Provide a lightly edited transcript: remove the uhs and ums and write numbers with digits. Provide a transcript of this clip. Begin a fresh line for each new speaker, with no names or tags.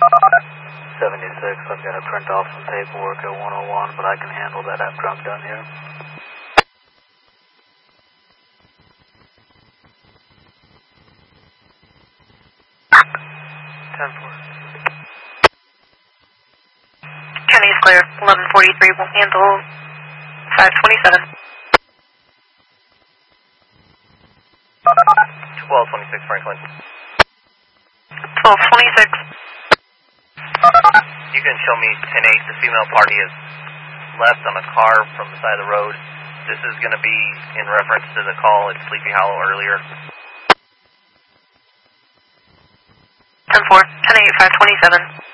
76, I've got to print off some paperwork at 101, but I can handle that after I'm done here.
County is clear. 1143 will handle 527.
1226 Franklin.
1226.
You can show me 10-8. The female party is left on a car from the side of the road. This is going to be in reference to the call at Sleepy Hollow earlier.
10-4. 10-8, 527.